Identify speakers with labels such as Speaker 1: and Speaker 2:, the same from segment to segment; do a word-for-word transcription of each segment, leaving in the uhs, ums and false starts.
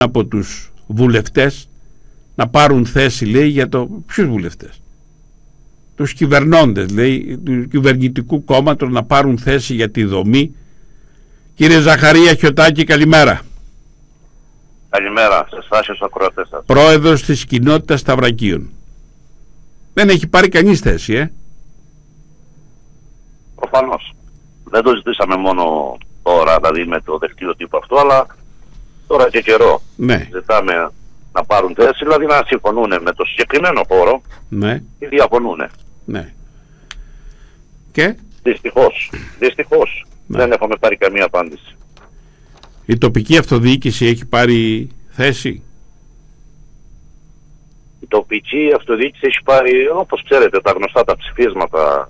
Speaker 1: από τους βουλευτές να πάρουν θέση, λέει, για το... Ποιους βουλευτές? Τους κυβερνώντες, λέει, του κυβερνητικού κόμματος να πάρουν θέση για τη δομή. Κύριε Ζαχαρία Χιωτάκη, καλημέρα.
Speaker 2: Καλημέρα, σε εσάς και στους ακροατές σας.
Speaker 1: Πρόεδρος της κοινότητας Σταυρακίων. Δεν έχει πάρει κανείς θέση, ε.
Speaker 2: Προφανώς. Δεν το ζητήσαμε μόνο τώρα, δηλαδή με το δελτίο τύπου αυτό, αλλά τώρα και καιρό.
Speaker 1: Ναι.
Speaker 2: Ζητάμε να πάρουν θέση, δηλαδή να συμφωνούν με το συγκεκριμένο χώρο.
Speaker 1: Ναι.
Speaker 2: Ή διαφωνούν.
Speaker 1: Ναι. Και?
Speaker 2: Δυστυχώς. Δυστυχώς.
Speaker 1: Ναι.
Speaker 2: Δεν έχουμε πάρει καμία απάντηση.
Speaker 1: Η τοπική αυτοδιοίκηση έχει πάρει θέση?
Speaker 2: Η τοπική αυτοδιοίκηση έχει πάρει, όπως ξέρετε, τα γνωστά τα ψηφίσματα.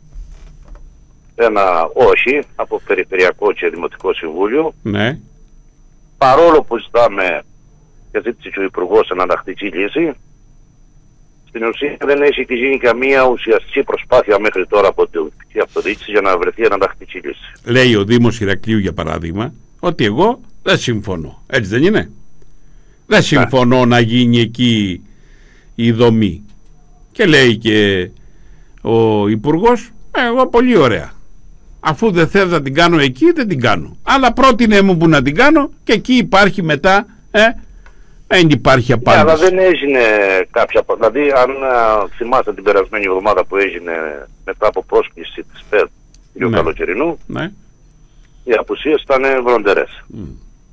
Speaker 2: Ένα όχι από Περιφερειακό και Δημοτικό Συμβούλιο.
Speaker 1: Ναι.
Speaker 2: Παρόλο που ζητάμε και ζήτησε και ο Υπουργός εναλλακτική λύση, στην ουσία δεν έχει γίνει καμία ουσιαστική προσπάθεια μέχρι τώρα από την τοπική αυτοδιοίκηση για να βρεθεί εναλλακτική λύση.
Speaker 1: Λέει ο Δήμος Ηρακλείου, για παράδειγμα, ότι εγώ δεν συμφωνώ. Έτσι δεν είναι? Δεν συμφωνώ να γίνει εκεί η δομή. Και λέει και ο Υπουργός, εγώ πολύ ωραία. Αφού δεν θέλω να την κάνω εκεί, δεν την κάνω. Αλλά πρότεινε μου που να την κάνω και εκεί υπάρχει μετά, ε, δεν υπάρχει απάντηση.
Speaker 2: Ναι, αλλά δεν έγινε κάποια... Δηλαδή, αν α, θυμάστε την περασμένη εβδομάδα που έγινε μετά από πρόσκληση της ΠΕΔ του
Speaker 1: ναι.
Speaker 2: Καλοκαιρινού,
Speaker 1: ναι.
Speaker 2: οι απουσίες ήταν βροντερές.
Speaker 1: Mm.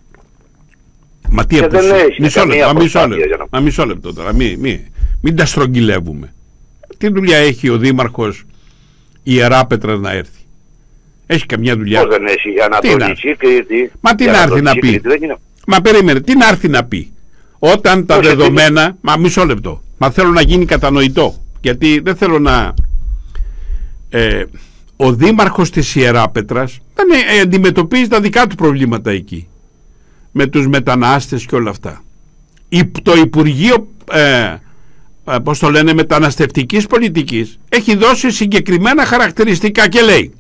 Speaker 1: Μα τι απουσίες? Μισό λεπτό, μισό λεπτό, να... μισό λεπτό τώρα, μην, μην, μην τα στρογγυλεύουμε. Τι δουλειά έχει ο Δήμαρχος Ιεράπετρας να έρθει? Έχει καμιά δουλειά?
Speaker 2: Πώς δεν έχει? Η Ανατολική Κρήτη.
Speaker 1: Μα τι να έρθει να πει? Μα περίμενε, τι να έρθει να πει? Όταν τα δεδομένα... Είναι... Μα μισό λεπτό. Μα θέλω να γίνει κατανοητό. Γιατί δεν θέλω να... Ε, ο Δήμαρχος της Ιεράπετρας δεν ε, αντιμετωπίζει τα δικά του προβλήματα εκεί. Με τους μετανάστες και όλα αυτά. Η, το Υπουργείο... Ε, ε, πώς το λένε, μεταναστευτικής πολιτικής έχει δώσει συγκεκριμένα χαρακτηριστικά και λέει: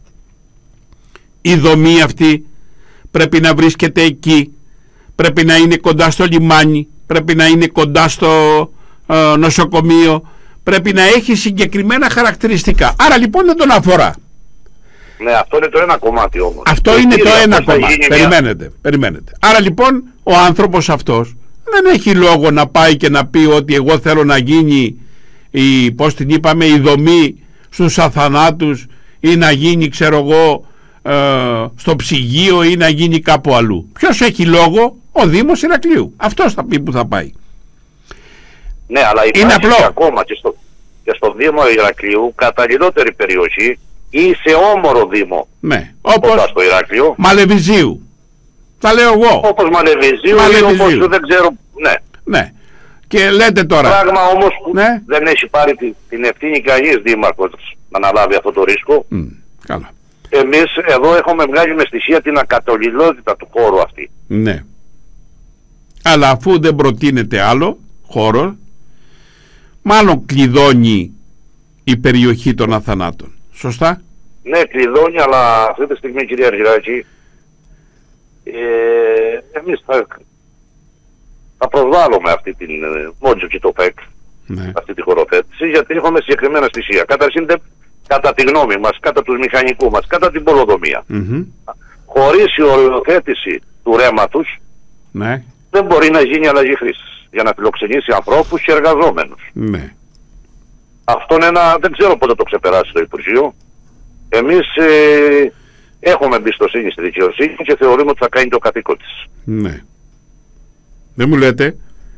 Speaker 1: η δομή αυτή πρέπει να βρίσκεται εκεί, πρέπει να είναι κοντά στο λιμάνι, πρέπει να είναι κοντά στο ε, νοσοκομείο, πρέπει να έχει συγκεκριμένα χαρακτηριστικά. Άρα λοιπόν δεν τον αφορά.
Speaker 2: Ναι, αυτό είναι το ένα κομμάτι όμως.
Speaker 1: Αυτό το είναι το ένα κομμάτι. Περιμένετε, μια... περιμένετε. Άρα λοιπόν ο άνθρωπος αυτός δεν έχει λόγο να πάει και να πει ότι εγώ θέλω να γίνει η, πώς την είπαμε, η δομή στους αθανάτους ή να γίνει, ξέρω εγώ, ε, στο ψυγείο ή να γίνει κάπου αλλού. Ποιος έχει λόγο? Ο Δήμος Ηρακλείου. Αυτός θα πει που θα πάει.
Speaker 2: Ναι, αλλά
Speaker 1: είναι απλό.
Speaker 2: Και ακόμα και στο, και στο Δήμο Ηρακλείου καταλληλότερη περιοχή ή σε όμορο Δήμο.
Speaker 1: Ναι, όπως
Speaker 2: στο Ηράκλειο.
Speaker 1: Μαλεβιζίου. Τα λέω εγώ.
Speaker 2: Όπως Μαλεβιζίου,
Speaker 1: Μαλεβιζίου.
Speaker 2: Ή όπως δεν ξέρω. Ναι.
Speaker 1: Ναι. Και λέτε τώρα.
Speaker 2: Πράγμα όμως που
Speaker 1: ναι.
Speaker 2: δεν έχει πάρει την, την ευθύνη κανείς δήμαρχος να αναλάβει αυτό το ρίσκο.
Speaker 1: Mm, καλά.
Speaker 2: Εμείς εδώ έχουμε βγάλει με στοιχεία την ακατολιλότητα του χώρου αυτή.
Speaker 1: Ναι. Αλλά αφού δεν προτείνεται άλλο χώρο, μάλλον κλειδώνει η περιοχή των αθανάτων. Σωστά?
Speaker 2: Ναι, κλειδώνει, αλλά αυτή τη στιγμή, κυρία Αργυράκη, ε, εμείς θα, θα προσβάλλουμε αυτή την Μότζο και το ΠΕΚ,
Speaker 1: ναι.
Speaker 2: αυτή τη χωροθέτηση, γιατί έχουμε συγκεκριμένα στοιχεία. Καταρχήν, κατά τη γνώμη μας, κατά τους μηχανικούς μας, κατά την πολεοδομία.
Speaker 1: Mm-hmm.
Speaker 2: Χωρίς η οριοθέτηση του ρέματος,
Speaker 1: ναι.
Speaker 2: δεν μπορεί να γίνει αλλαγή χρήσης για να φιλοξενήσει ανθρώπους και εργαζόμενους.
Speaker 1: Ναι.
Speaker 2: Αυτό είναι ένα, δεν ξέρω πότε το ξεπεράσει το Υπουργείο. Εμείς ε, έχουμε εμπιστοσύνη στη δικαιοσύνη και θεωρούμε ότι θα κάνει το καθήκον της.
Speaker 1: Ναι. Δεν μου λέτε,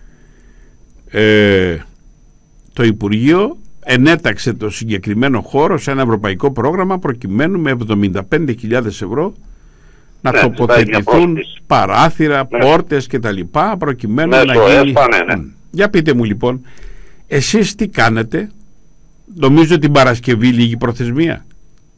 Speaker 1: ε, το Υπουργείο ενέταξε το συγκεκριμένο χώρο σε ένα ευρωπαϊκό πρόγραμμα προκειμένου με εβδομήντα πέντε χιλιάδες ευρώ να ναι, τοποθετηθούν παράθυρα, ναι. πόρτες και τα λοιπά προκειμένου ναι, να γίνει...
Speaker 2: ΕΣΠΑ, ναι, ναι.
Speaker 1: Για πείτε μου λοιπόν, εσείς τι κάνετε? Νομίζω την Παρασκευή λίγη προθεσμία.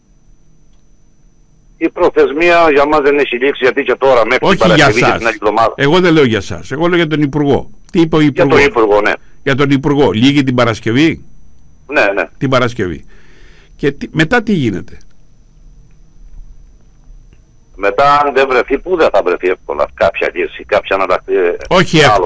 Speaker 2: Η προθεσμία για μας δεν έχει λήξει, γιατί και τώρα μέχρι
Speaker 1: όχι
Speaker 2: την Παρασκευή
Speaker 1: για
Speaker 2: και την άλλη εβδομάδα.
Speaker 1: Εγώ δεν λέω για σας, εγώ λέω για τον Υπουργό. Τι είπε ο Υπουργός?
Speaker 2: Για τον Υπουργό, ναι.
Speaker 1: Για τον Υπουργό, λίγη την Παρασκευή.
Speaker 2: Ναι, ναι.
Speaker 1: Την Παρασκευή. Και τι, μετά τι γίνεται?
Speaker 2: Μετά, αν δεν βρεθεί, που δεν θα βρεθεί εύκολα κάποια λύση, κάποια αναλλακτή.
Speaker 1: Όχι
Speaker 2: άλλο